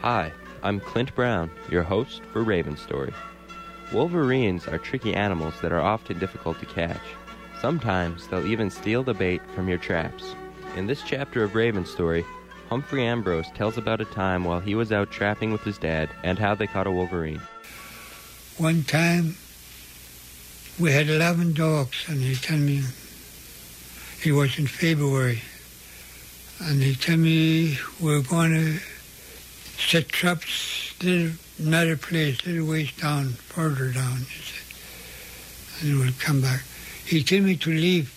Hi, I'm Clint Brown, your host for Raven Story. Wolverines are tricky animals that are often difficult to catch. Sometimes they'll even steal the bait from your traps. In this chapter of Raven Story, Humphrey Ambrose tells about a time while he was out trapping with his dad and how they caught a wolverine. One time, we had 11 dogs, and he told me, it was in February, and he told me we're going to set traps another place, little ways down, further down, he said, and we'll come back. He told me to leave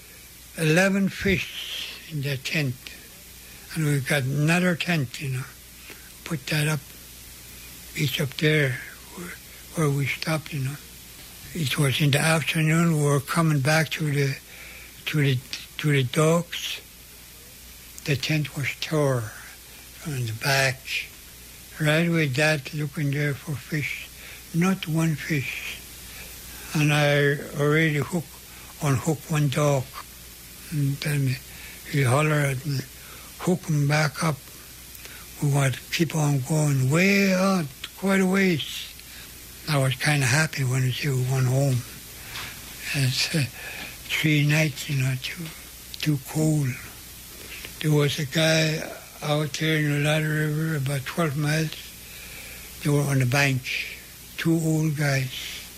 11 fish in the tent, and we got another tent, put that up, each up there where we stopped, It was in the afternoon. We were coming back to the docks. The tent was tore from the back. Right with that, looking there for fish, not one fish. And I already unhooked one dog. And tell me, he hollered at me, hook him back up. We want to keep on going way out, quite a ways. I was kind of happy when I said we went home. It's 3 nights, too cold. There was a guy out there in the Ladder River, about 12 miles. They were on the bank, 2 old guys.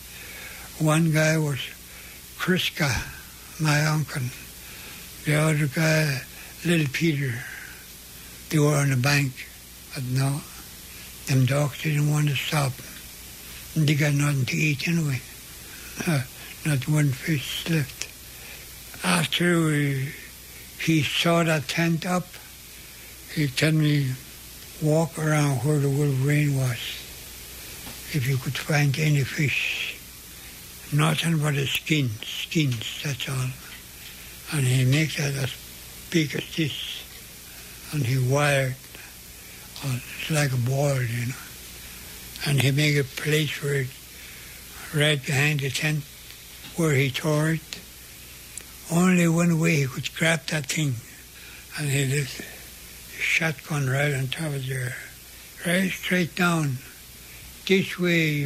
One guy was Kriska, my uncle. The other guy, Little Peter. They were on the bank, but no, them dogs didn't want to stop. And they got nothing to eat anyway. Not one fish left. After he saw that tent up, he told me, walk around where the wolverine was. If you could find any fish. Nothing but the skins, that's all. And he makes that as big as this. And he wired. It's like a board, And he made a place for it right behind the tent where he tore it. Only one way he could grab that thing. And he left a shotgun right on top of there. Right straight down. This way,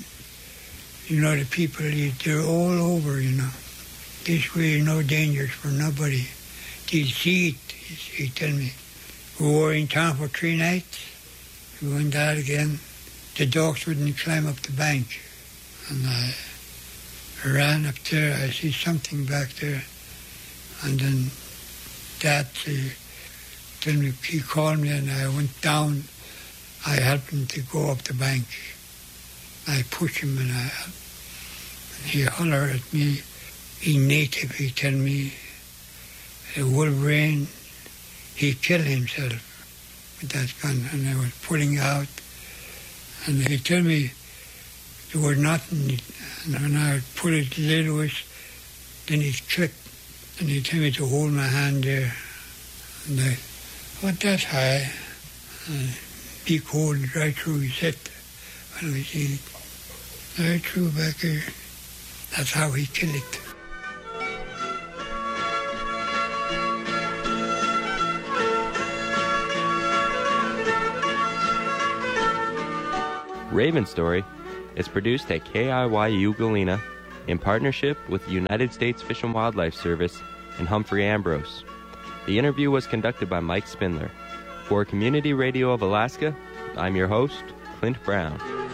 the people, they're all over, This way, no dangers for nobody. They'll see it, he told me. We were in town for 3 nights. We went out again. The dogs wouldn't climb up the bank. And I ran up there. I see something back there. And then he called me and I went down. I helped him to go up the bank. I pushed him and he hollered at me. In native, he told me, a wolverine, he killed himself with that gun. And I was pulling out. And he told me there was nothing, and when I put it a little ways, then it clicked, and he told me to hold my hand there. And I went that high, and he called it right through his head when we seen it. Right through back here. That's how he killed it. Raven Story is produced at KIYU Galena in partnership with the United States Fish and Wildlife Service and Humphrey Ambrose. The interview was conducted by Mike Spindler. For Community Radio of Alaska, I'm your host, Clint Brown.